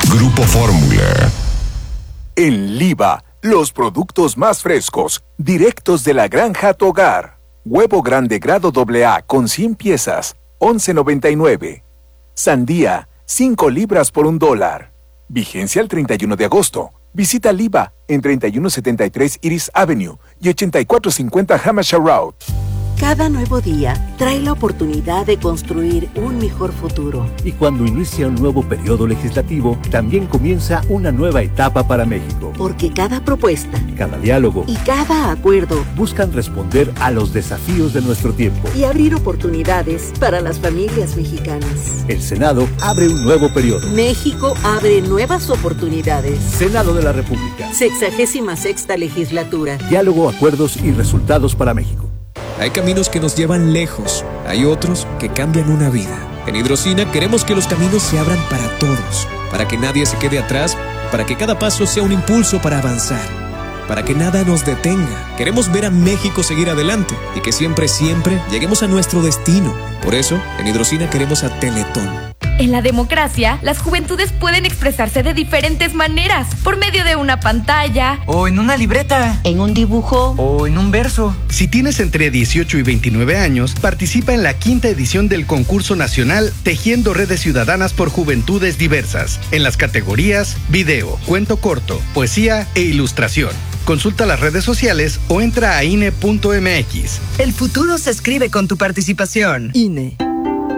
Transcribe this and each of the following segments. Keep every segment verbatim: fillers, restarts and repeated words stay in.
Grupo Fórmula. En Liva, los productos más frescos, directos de la granja a tu hogar. Huevo grande grado doble A con cien piezas, once noventa y nueve. Sandía, cinco libras por un dólar. Vigencia el treinta y uno de agosto. Visita Liva en treinta y uno setenta y tres Iris Avenue y ochenta y cuatro cincuenta Hampshire Road. Cada nuevo día trae la oportunidad de construir un mejor futuro. Y cuando inicia un nuevo periodo legislativo, también comienza una nueva etapa para México. Porque cada propuesta, cada diálogo y cada acuerdo buscan responder a los desafíos de nuestro tiempo y abrir oportunidades para las familias mexicanas. El Senado abre un nuevo periodo. México abre nuevas oportunidades. Senado de la República. Sexagésima sexta legislatura. Diálogo, acuerdos y resultados para México. Hay caminos que nos llevan lejos, hay otros que cambian una vida. En Hidrocina queremos que los caminos se abran para todos, para que nadie se quede atrás, para que cada paso sea un impulso para avanzar, para que nada nos detenga. Queremos ver a México seguir adelante y que siempre, siempre lleguemos a nuestro destino. Por eso, en Hidrocina queremos a Teletón. En la democracia, las juventudes pueden expresarse de diferentes maneras, por medio de una pantalla, o en una libreta, en un dibujo, o en un verso. Si tienes entre dieciocho y veintinueve años, participa en la quinta edición del concurso nacional Tejiendo Redes Ciudadanas por Juventudes Diversas, en las categorías video, cuento corto, poesía e ilustración. Consulta las redes sociales o entra a I N E punto M X. El futuro se escribe con tu participación. I N E.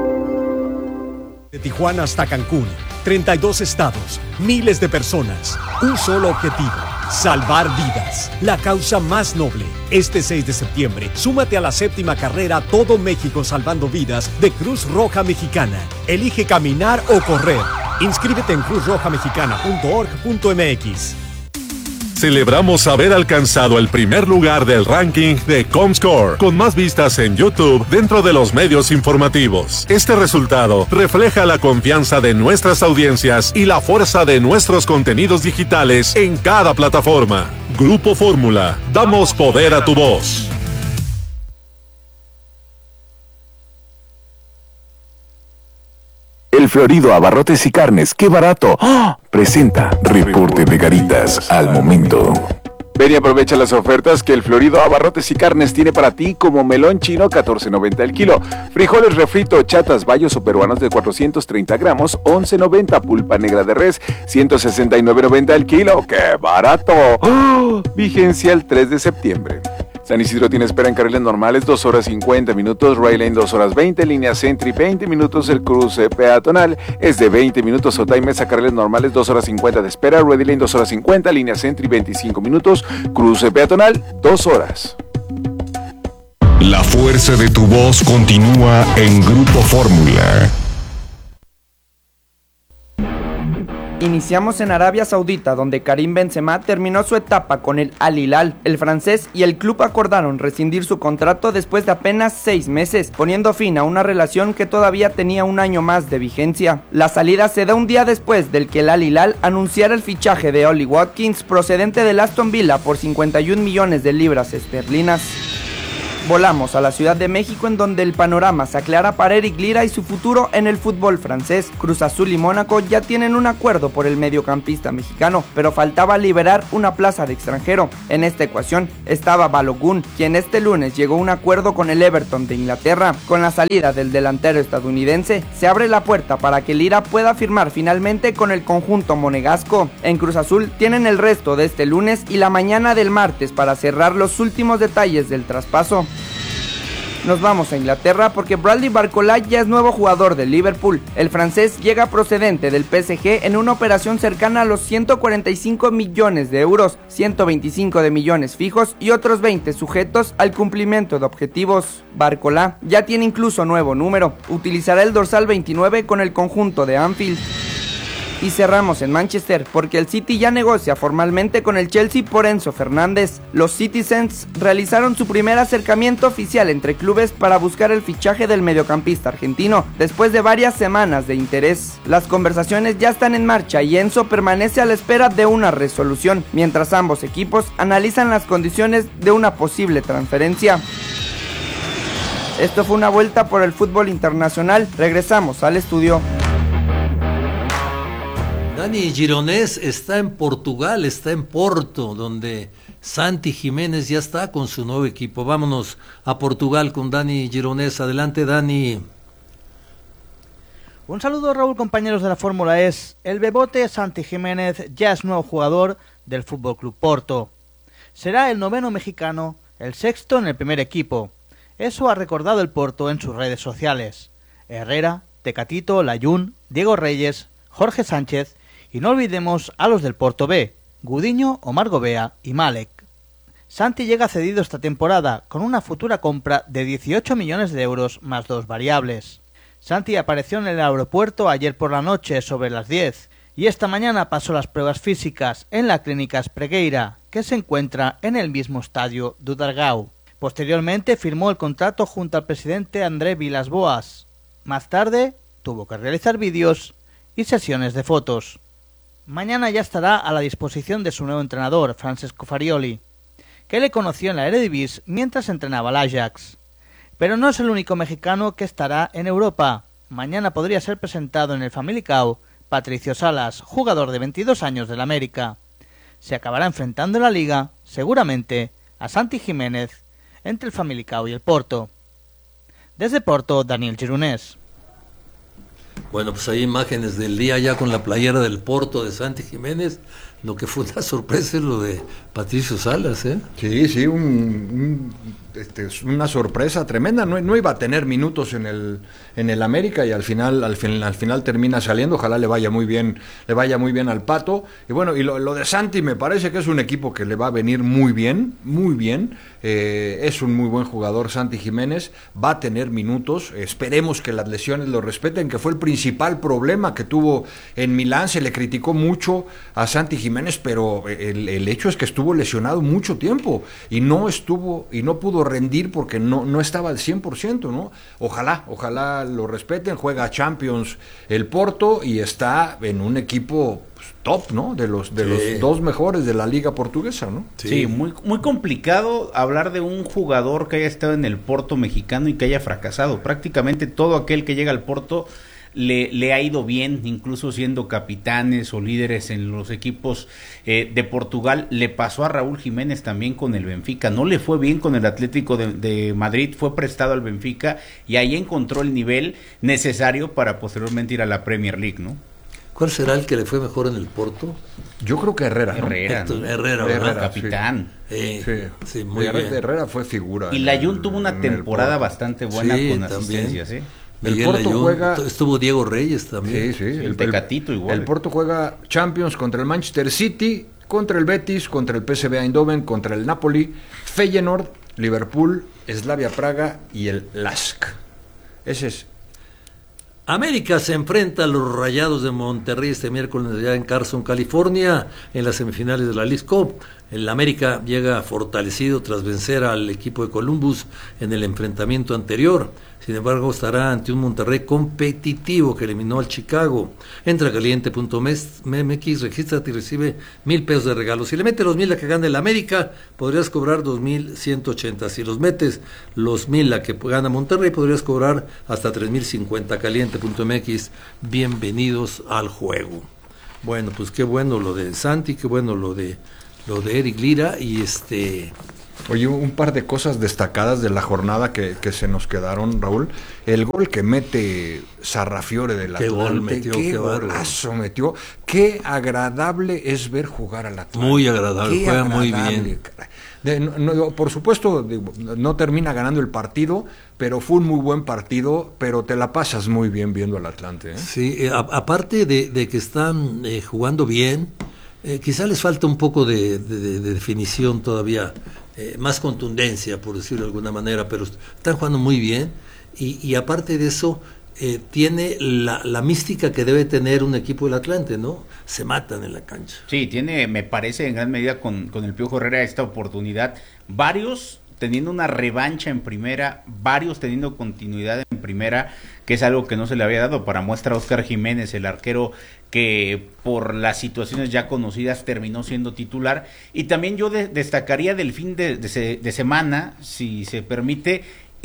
De Tijuana hasta Cancún, treinta y dos estados, miles de personas, un solo objetivo, salvar vidas, la causa más noble. Este seis de septiembre, súmate a la séptima carrera Todo México Salvando Vidas de Cruz Roja Mexicana. Elige caminar o correr. Inscríbete en cruz roja mexicana punto org punto M X. Celebramos haber alcanzado el primer lugar del ranking de Comscore, con más vistas en YouTube dentro de los medios informativos. Este resultado refleja la confianza de nuestras audiencias y la fuerza de nuestros contenidos digitales en cada plataforma. Grupo Fórmula, damos poder a tu voz. El Florido Abarrotes y Carnes, ¡qué barato! ¡Oh! Presenta Reporte de Garitas al momento. Ven y aprovecha las ofertas que el Florido Abarrotes y Carnes tiene para ti, como melón chino catorce noventa el kilo, frijoles refrito chatas bayos o peruanos de cuatrocientos treinta gramos once noventa, pulpa negra de res ciento sesenta y nueve noventa el kilo. ¡Qué barato! ¡Oh! Vigencia el tres de septiembre. San Isidro tiene espera en carriles normales dos horas cincuenta minutos, Rail Lane dos horas veinte, línea Sentry veinte minutos, el cruce peatonal es de veinte minutos, Otay Mesa carriles normales dos horas cincuenta de espera, Ready Lane dos horas cincuenta, línea Sentry veinticinco minutos, cruce peatonal dos horas. La fuerza de tu voz continúa en Grupo Fórmula. Iniciamos en Arabia Saudita, donde Karim Benzema terminó su etapa con el Al Hilal. El francés y el club acordaron rescindir su contrato después de apenas seis meses, poniendo fin a una relación que todavía tenía un año más de vigencia. La salida se da un día después del que el Al Hilal anunciara el fichaje de Ollie Watkins, procedente del Aston Villa, por cincuenta y un millones de libras esterlinas. Volamos a la Ciudad de México, en donde el panorama se aclara para Eric Lira y su futuro en el fútbol francés. Cruz Azul y Mónaco ya tienen un acuerdo por el mediocampista mexicano, pero faltaba liberar una plaza de extranjero. En esta ecuación estaba Balogun, quien este lunes llegó a un acuerdo con el Everton de Inglaterra. Con la salida del delantero estadounidense, se abre la puerta para que Lira pueda firmar finalmente con el conjunto monegasco. En Cruz Azul tienen el resto de este lunes y la mañana del martes para cerrar los últimos detalles del traspaso. Nos vamos a Inglaterra porque Bradley Barcola ya es nuevo jugador del Liverpool. El francés llega procedente del P S G en una operación cercana a los ciento cuarenta y cinco millones de euros, ciento veinticinco de millones fijos y otros veinte sujetos al cumplimiento de objetivos. Barcola ya tiene incluso nuevo número, utilizará el dorsal veintinueve con el conjunto de Anfield. Y cerramos en Manchester porque el City ya negocia formalmente con el Chelsea por Enzo Fernández. Los Citizens realizaron su primer acercamiento oficial entre clubes para buscar el fichaje del mediocampista argentino después de varias semanas de interés. Las conversaciones ya están en marcha y Enzo permanece a la espera de una resolución, mientras ambos equipos analizan las condiciones de una posible transferencia. Esto fue una vuelta por el fútbol internacional. Regresamos al estudio. Dani Gironés está en Portugal, está en Porto, donde Santi Jiménez ya está con su nuevo equipo. Vámonos a Portugal con Dani Gironés. Adelante, Dani. Un saludo, Raúl, compañeros de la Fórmula E. El bebote Santi Jiménez ya es nuevo jugador del F C Porto. Será el noveno mexicano, el sexto en el primer equipo. Eso ha recordado el Porto en sus redes sociales. Herrera, Tecatito, Layún, Diego Reyes, Jorge Sánchez y no olvidemos a los del Porto B, Gudiño, Omar Gobea y Malek. Santi llega cedido esta temporada con una futura compra de dieciocho millones de euros más dos variables. Santi apareció en el aeropuerto ayer por la noche sobre las diez y esta mañana pasó las pruebas físicas en la Clínica Espregueira, que se encuentra en el mismo estadio do Dragão. Posteriormente firmó el contrato junto al presidente André Vilas-Boas. Más tarde tuvo que realizar vídeos y sesiones de fotos. Mañana ya estará a la disposición de su nuevo entrenador, Francesco Farioli, que le conoció en la Eredivisie mientras entrenaba al Ajax. Pero no es el único mexicano que estará en Europa. Mañana podría ser presentado en el Famalicão Patricio Salas, jugador de veintidós años del América. Se acabará enfrentando en la Liga, seguramente, a Santi Jiménez entre el Famalicão y el Porto. Desde Porto, Daniel Gironés. Bueno, pues hay imágenes del día ya con la playera del Porto de Santi Jiménez. Lo que fue una sorpresa es lo de Patricio Salas, ¿eh? Sí, sí, un, un, este, una sorpresa tremenda. No, no iba a tener minutos en el en el América y al final al, fin, al final termina saliendo. Ojalá le vaya muy bien, le vaya muy bien al Pato. Y bueno, y lo, lo de Santi me parece que es un equipo que le va a venir muy bien, muy bien. Eh, es un muy buen jugador Santi Jiménez, va a tener minutos. Esperemos que las lesiones lo respeten, que fue el principal problema que tuvo en Milán. Se le criticó mucho a Santi Jiménez. Jiménez, pero el, el hecho es que estuvo lesionado mucho tiempo y no estuvo y no pudo rendir porque no, no estaba al cien por ciento, ¿no? Ojalá, ojalá lo respeten. Juega Champions el Porto y está en un equipo pues, top, ¿no? De los de sí. los dos mejores de la liga portuguesa, ¿no? Sí, sí, muy muy complicado hablar de un jugador que haya estado en el Porto mexicano y que haya fracasado. Prácticamente todo aquel que llega al Porto Le, le ha ido bien, incluso siendo capitanes o líderes en los equipos eh, de Portugal. Le pasó a Raúl Jiménez también con el Benfica, no le fue bien con el Atlético de, de Madrid, fue prestado al Benfica y ahí encontró el nivel necesario para posteriormente ir a la Premier League, ¿no? ¿Cuál será el que le fue mejor en el Porto? Yo creo que Herrera, ¿no? Herrera, ¿no? Herrera, Herrera, Herrera capitán. Sí, eh, sí, sí muy Herrera, bien. Herrera fue figura. Y Layún tuvo una temporada bastante buena sí, con también. asistencias, ¿eh? El Porto Ayun, juega, estuvo Diego Reyes también. Sí, sí, el, el Tecatito igual. El Porto juega Champions contra el Manchester City, contra el Betis, contra el P S V Eindhoven, contra el Napoli, Feyenoord, Liverpool, Slavia Praga y el Lask. Ese es. América se enfrenta a los Rayados de Monterrey este miércoles allá en Carson, California, en las semifinales de la Leagues Cup. El América llega fortalecido tras vencer al equipo de Columbus en el enfrentamiento anterior. Sin embargo, estará ante un Monterrey competitivo que eliminó al Chicago. Entra a caliente punto m x, regístrate y recibe mil pesos de regalo. Si le metes los mil a que gane el América, podrías cobrar dos mil ciento ochenta. Si los metes los mil a que gana Monterrey, podrías cobrar hasta tres mil cincuenta. caliente punto m x, bienvenidos al juego. Bueno, pues qué bueno lo de Santi, qué bueno lo de lo de Eric Lira y este... Oye, un par de cosas destacadas de la jornada que, que se nos quedaron, Raúl. El gol que mete Sarrafiore del Atlante. Qué gol metió, qué, qué golazo metió. Qué agradable es ver jugar al Atlante. Muy agradable, juega muy bien. De, no, no, por supuesto, digo, no termina ganando el partido, pero fue un muy buen partido, pero te la pasas muy bien viendo al Atlante, ¿eh? Sí, eh, a, aparte de, de que están eh, jugando bien, eh, quizá les falta un poco de, de, de definición todavía. Eh, más contundencia, por decirlo de alguna manera, pero están jugando muy bien y, y aparte de eso eh, tiene la, la mística que debe tener un equipo del Atlante, ¿no? Se matan en la cancha. Sí, tiene, me parece en gran medida con, con el Piojo Herrera esta oportunidad, varios teniendo una revancha en primera, varios teniendo continuidad en primera, que es algo que no se le había dado. Para muestra Óscar Jiménez, el arquero que por las situaciones ya conocidas terminó siendo titular. Y también yo de, destacaría del fin de, de, de semana, si se permite,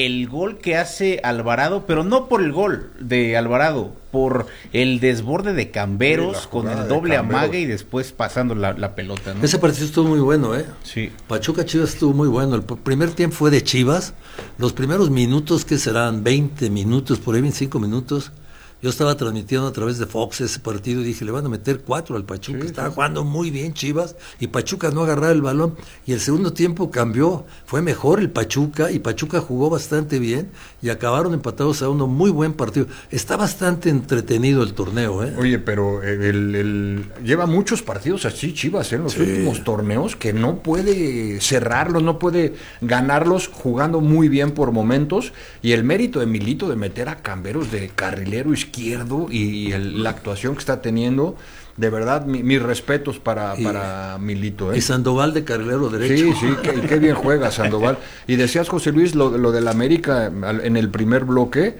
el gol que hace Alvarado, pero no por el gol de Alvarado, por el desborde de Camberos, sí, con el doble amague y después pasando la, la pelota, ¿no? Ese partido estuvo muy bueno, ¿eh? Sí. Pachuca Chivas estuvo muy bueno. El primer tiempo fue de Chivas. Los primeros minutos, que serán veinte minutos, por ahí veinticinco minutos. Yo estaba transmitiendo a través de Fox ese partido y dije, le van a meter cuatro al Pachuca. Sí, estaba sí. jugando muy bien Chivas y Pachuca no agarraba el balón. Y el segundo tiempo cambió, fue mejor el Pachuca y Pachuca jugó bastante bien y acabaron empatados a uno. Muy buen partido. Está bastante entretenido el torneo, ¿eh? Oye, pero el, el, lleva muchos partidos así Chivas, ¿eh? En los sí. últimos torneos, que no puede cerrarlos, no puede ganarlos, jugando muy bien por momentos. Y el mérito de Milito de meter a Camberos de carrilero izquierdo izquierdo y el, la actuación que está teniendo, de verdad, mi, mis respetos para, y, para Milito. ¿eh? Y Sandoval de carrilero derecho. Sí, sí, qué, qué bien juega Sandoval. Y decías, José Luis, lo, lo del América en el primer bloque,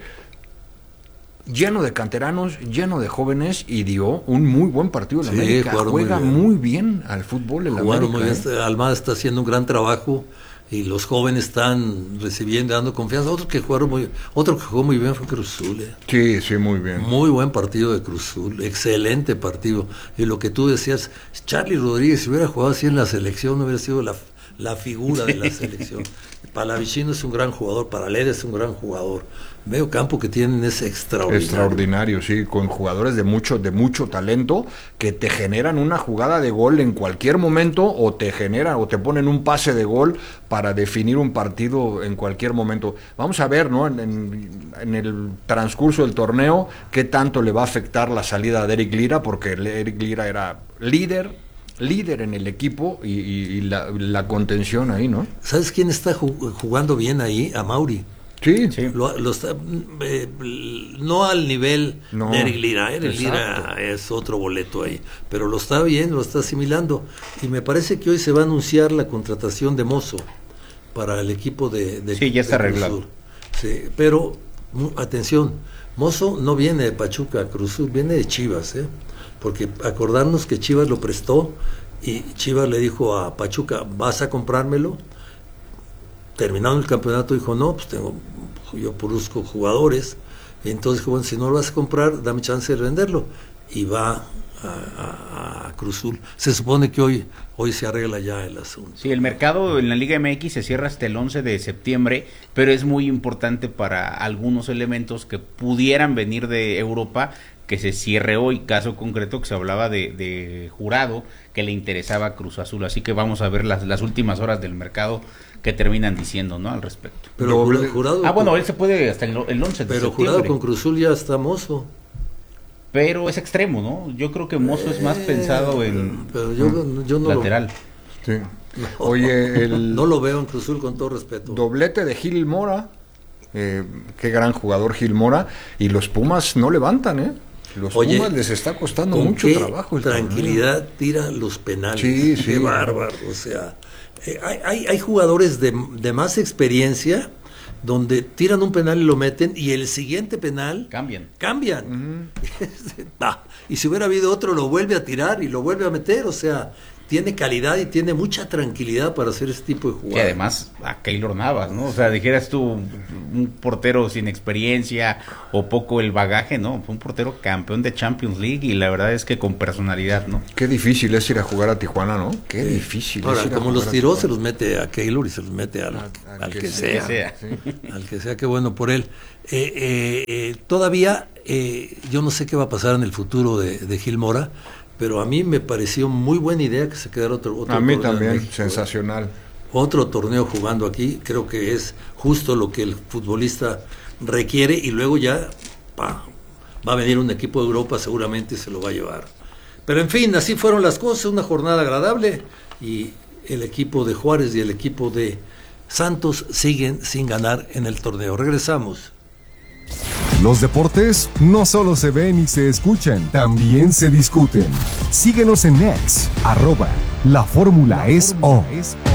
lleno de canteranos, lleno de jóvenes, y dio un muy buen partido. El sí, América juega muy bien. muy bien al fútbol. El América, muy bien. ¿eh? Almada está haciendo un gran trabajo. Y los jóvenes están recibiendo, dando confianza. Otro que jugaron muy, otro que jugó muy bien fue Cruz Azul. ¿eh? Sí, sí, muy bien. Muy buen partido de Cruz Azul, excelente partido. Y lo que tú decías, Charly Rodríguez, si hubiera jugado así en la selección, no hubiera sido la, la figura de la selección. Palavicino es un gran jugador, Paredes es un gran jugador. Medio campo que tienen es extraordinario. Extraordinario, sí, con jugadores de mucho, de mucho talento que te generan una jugada de gol en cualquier momento, o te generan o te ponen un pase de gol para definir un partido en cualquier momento. Vamos a ver, ¿no? En, en, en el transcurso del torneo, qué tanto le va a afectar la salida de Eric Lira, porque Eric Lira era líder. líder en el equipo y, y, y la, la contención ahí, ¿no? ¿Sabes quién está jugando bien ahí? A Mauri. Sí, sí. Lo, lo está, eh, no al nivel no. de Eric Lira. Eric Lira es otro boleto ahí, pero lo está bien, lo está asimilando. Y me parece que hoy se va a anunciar la contratación de Mozo para el equipo de, de sí, ya está arreglado. Sí, pero atención, Mozo no viene de Pachuca, Cruz Azul, viene de Chivas, ¿eh? Porque acordarnos que Chivas lo prestó y Chivas le dijo a Pachuca, ¿vas a comprármelo? Terminando el campeonato dijo, no, pues tengo, yo produzco jugadores, y entonces bueno, si no lo vas a comprar, dame chance de venderlo, y va a, a, a Cruz Azul. Se supone que hoy, hoy se arregla ya el asunto. Sí, el mercado en la Liga M X se cierra hasta el once de septiembre, pero es muy importante para algunos elementos que pudieran venir de Europa, que se cierre hoy, caso concreto que se hablaba de, de Jurado, que le interesaba a Cruz Azul, así que vamos a ver las, las últimas horas del mercado que terminan diciendo, ¿no? Al respecto. Pero Jurado, Jurado ah, bueno, él se puede hasta el, el once de pero septiembre. Jurado con Cruz Azul ya está Mozo. Pero es extremo, ¿no? Yo creo que Mozo eh, es más pensado en pero yo, yo no lateral. Lo, sí. No, Oye, el no lo veo en Cruz Azul, con todo respeto. Doblete de Gil Mora, eh, qué gran jugador Gil Mora, y los Pumas no levantan, ¿eh? Los Oye, Pumas les está costando con mucho qué trabajo. El tranquilidad torneo. Tira los penales. Sí, sí. Qué bárbaro. O sea, eh, hay, hay, hay jugadores de, de más experiencia donde tiran un penal y lo meten, y el siguiente penal cambian. Cambian. Uh-huh. nah, y si hubiera habido otro, lo vuelve a tirar y lo vuelve a meter. O sea, tiene calidad y tiene mucha tranquilidad para hacer ese tipo de jugadas. Y además a Keylor Navas, ¿no? O sea, dijeras tú, un portero sin experiencia o poco el bagaje, ¿no? Fue un portero campeón de Champions League y la verdad es que con personalidad, ¿no? Qué difícil es ir a jugar a Tijuana, ¿no? Qué sí. difícil Ahora, es ir como a los tiró, se los mete a Keylor y se los mete al, a, a al que, que sea. sea. Sí. Al que sea, qué bueno por él. Eh, eh, eh, todavía, eh, yo no sé qué va a pasar en el futuro de, de Gil Mora, pero a mí me pareció muy buena idea que se quedara otro, otro a mí también, México, sensacional. Otro torneo jugando aquí, creo que es justo lo que el futbolista requiere, y luego ya pa, va a venir un equipo de Europa seguramente y se lo va a llevar. Pero en fin, así fueron las cosas, una jornada agradable, y el equipo de Juárez y el equipo de Santos siguen sin ganar en el torneo. Regresamos. Los deportes no solo se ven y se escuchan, también se discuten. Síguenos en X, arroba La Fórmula es O.